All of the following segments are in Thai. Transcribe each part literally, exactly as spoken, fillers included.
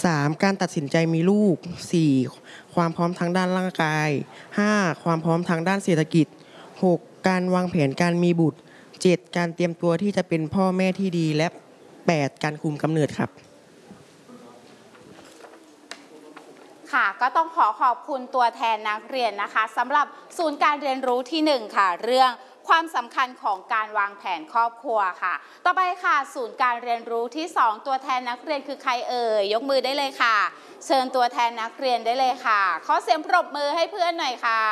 สามการตัดสินใจมีลูก สี่ความพร้อมทางด้านร่างกาย ห้าความพร้อมทางด้านเศรษฐกิจ หกการวางแผนการมีบุตร เจ็ดการเตรียมตัวที่จะเป็นพ่อแม่ที่ดีและ แปดการคุมกำเนิดครับค่ะก็ต้องขอขอบคุณตัวแทนนักเรียนนะคะสำหรับศูนย์การเรียนรู้ที่หนึ่งค่ะเรื่องความสำคัญของการวางแผนครอบครัวค่ะต่อไปค่ะศูนย์การเรียนรู้ที่สองตัวแทนนักเรียนคือใครเอ่ยยกมือได้เลยค่ะเชิญตัวแทนนักเรียนได้เลยค่ะขอเสียงปรบมือให้เพื่อนหน่อยค่ะ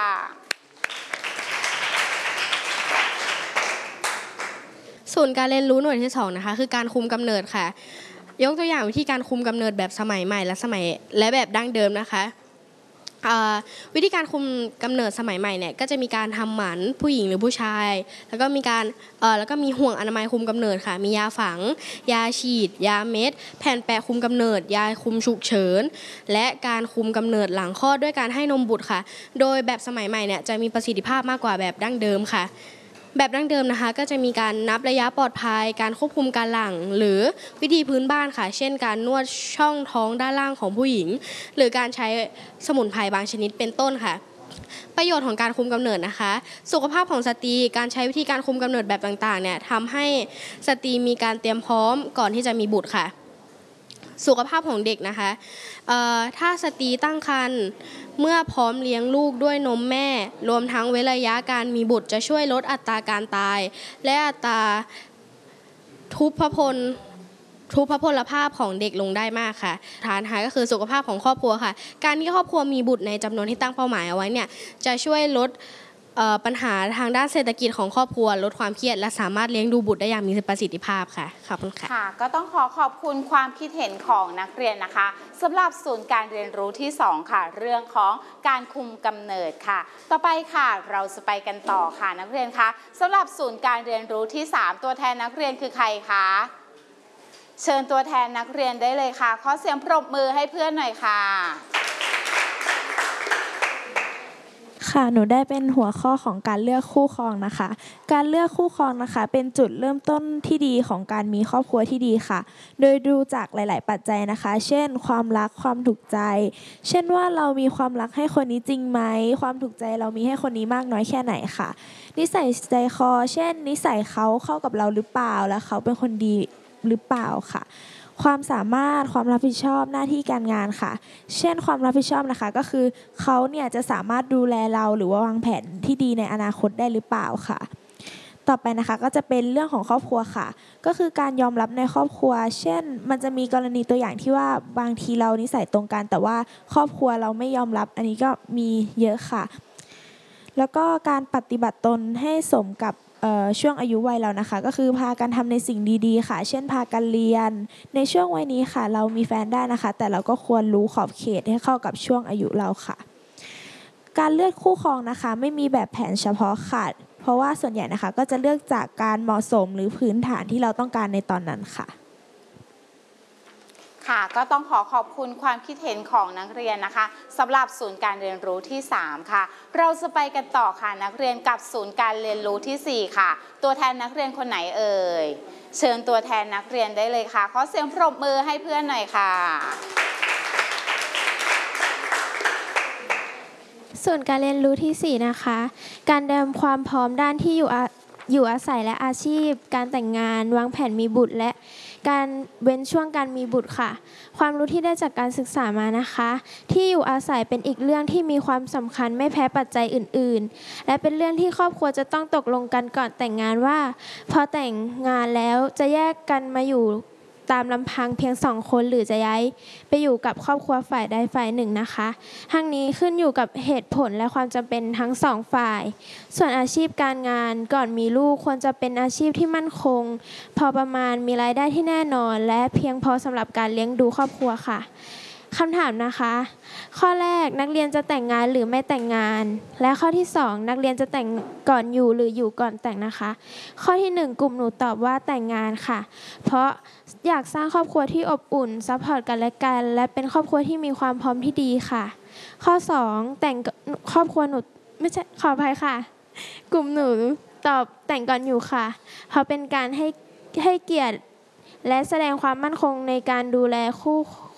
ศูนย์การเรียนรู้หน่วยที่สองนะคะคือการคุมกำเนิดค่ะยกตัวอย่างวิธีการคุมกำเนิดแบบสมัยใหม่และสมัยและแบบดั้งเดิมนะคะวิธีการคุมกำเนิดสมัยใหม่เนี่ยก็จะมีการทำหมันผู้หญิงหรือผู้ชายแล้วก็มีการแล้วก็มีห่วงอนามัยคุมกำเนิดค่ะมียาฝังยาฉีดยาเม็ดแผ่นแปะคุมกำเนิดยาคุมฉุกเฉินและการคุมกำเนิดหลังคลอดด้วยการให้นมบุตรค่ะโดยแบบสมัยใหม่เนี่ยจะมีประสิทธิภาพมากกว่าแบบดั้งเดิมค่ะแบบดั้งเดิมนะคะก็จะมีการนับระยะปลอดภัยการควบคุมการหลั่งหรือวิธีพื้นบ้านค่ะเช่นการนวดช่องท้องด้านล่างของผู้หญิงหรือการใช้สมุนไพรบางชนิดเป็นต้นค่ะประโยชน์ของการคุมกำเนิดนะคะสุขภาพของสตรีการใช้วิธีการคุมกำเนิดแบบต่างๆเนี่ยทำให้สตรีมีการเตรียมพร้อมก่อนที่จะมีบุตรค่ะสุขภาพของเด็กนะคะถ้าสตรีตั้งครรภ์เมื่อพร้อมเลี้ยงลูกด้วยนมแม่รวมทั้งเว้นระยะการมีบุตรจะช่วยลดอัตราการตายและอัตราทุพพลทุพพลภาพของเด็กลงได้มากค่ะฐานหาก็คือสุขภาพของครอบครัวค่ะการที่ครอบครัวมีบุตรในจำนวนที่ตั้งเป้าหมายเอาไว้เนี่ยจะช่วยลดปัญหาทางด้านเศรษฐกิจของครอบครัวลดความเครียดและสามารถเลี้ยงดูบุตรได้อย่างมีประสิทธิภาพค่ะขอบคุณค่ะค่ะก็ต้องขอขอบคุณความคิดเห็นของนักเรียนนะคะสำหรับศูนย์การเรียนรู้ที่สองค่ะเรื่องของการคุมกำเนิดค่ะต่อไปค่ะเราจะไปกันต่อค่ะนักเรียนคะสำหรับศูนย์การเรียนรู้ที่สามตัวแทนนักเรียนคือใครคะเชิญตัวแทนนักเรียนได้เลยค่ะขอเสียงปรบมือให้เพื่อนหน่อยค่ะค่ะหนูได้เป็นหัวข้อของการเลือกคู่ครองนะคะการเลือกคู่ครองนะคะเป็นจุดเริ่มต้นที่ดีของการมีครอบครัวที่ดีค่ะโดยดูจากหลายๆปัจจัยนะคะเช่นความรักความถูกใจเช่นว่าเรามีความรักให้คนนี้จริงไหมความถูกใจเรามีให้คนนี้มากน้อยแค่ไหนค่ะนิสัยใจคอเช่นนิสัยเขาเข้ากับเราหรือเปล่าและเขาเป็นคนดีหรือเปล่าค่ะความสามารถความรับผิดชอบหน้าที่การงานค่ะเช่นความรับผิดชอบนะคะก็คือเขาเนี่ยจะสามารถดูแลเราหรือว่าวางแผนที่ดีในอนาคตได้หรือเปล่าค่ะต่อไปนะคะก็จะเป็นเรื่องของครอบครัวค่ะก็คือการยอมรับในครอบครัวเช่นมันจะมีกรณีตัวอย่างที่ว่าบางทีเรานิสัยตรงกันแต่ว่าครอบครัวเราไม่ยอมรับอันนี้ก็มีเยอะค่ะแล้วก็การปฏิบัติตนให้สมกับช่วงอายุวัยเรานะคะก็คือพากันทำในสิ่งดีๆค่ะเช่นพากันเรียนในช่วงวัยนี้ค่ะเรามีแฟนได้นะคะแต่เราก็ควรรู้ขอบเขตให้เข้ากับช่วงอายุเราค่ะการเลือกคู่ครองนะคะไม่มีแบบแผนเฉพาะค่ะเพราะว่าส่วนใหญ่นะคะก็จะเลือกจากการเหมาะสมหรือพื้นฐานที่เราต้องการในตอนนั้นค่ะค่ะก็ต้องขอขอบคุณความคิดเห็นของนักเรียนนะคะสำหรับศูนย์การเรียนรู้ที่สามค่ะเราจะไปกันต่อค่ะนักเรียนกับศูนย์การเรียนรู้ที่สี่ค่ะตัวแทนนักเรียนคนไหนเอ่ยเชิญตัวแทนนักเรียนได้เลยค่ะขอเสียงปรบมือให้เพื่อนหน่อยค่ะส่วนการเรียนรู้ที่สี่นะคะการเตรียมความพร้อมด้านที่อยู่อยู่อาศัยและอาชีพการแต่งงานวางแผนมีบุตรและการเว้นช่วงการมีบุตรค่ะความรู้ที่ได้จากการศึกษามานะคะที่อยู่อาศัยเป็นอีกเรื่องที่มีความสำคัญไม่แพ้ปัจจัยอื่นๆและเป็นเรื่องที่ครอบครัวจะต้องตกลงกันก่อนแต่งงานว่าพอแต่งงานแล้วจะแยกกันมาอยู่ตามลำพังเพียงสองคนหรือจะย้ายไปอยู่กับครอบครัวฝ่ายใดฝ่ายหนึ่งนะคะทั้งนี้ขึ้นอยู่กับเหตุผลและความจำเป็นทั้งสองฝ่ายส่วนอาชีพการงานก่อนมีลูกควรจะเป็นอาชีพที่มั่นคงพอประมาณมีรายได้ที่แน่นอนและเพียงพอสำหรับการเลี้ยงดูครอบครัวค่ะคำถามนะคะข้อแรกนักเรียนจะแต่งงานหรือไม่แต่งงานและข้อที่สองนักเรียนจะแต่งก่อนอยู่หรืออยู่ก่อนแต่งนะคะข้อที่หนึ่งกลุ่มหนูตอบว่าแต่งงานค่ะเพราะอยากสร้างครอบครัวที่อบอุ่นซัพพอร์ตกันและกันและเป็นครอบครัวที่มีความพร้อมที่ดีค่ะข้อสองแต่งครอบครัวหนูไม่ใช่ขออภัยค่ะกลุ่มหนูตอบแต่งก่อนอยู่ค่ะเพราะเป็นการให้ให้เกียรติและแสดงความมั่นคงในการดูแลคู่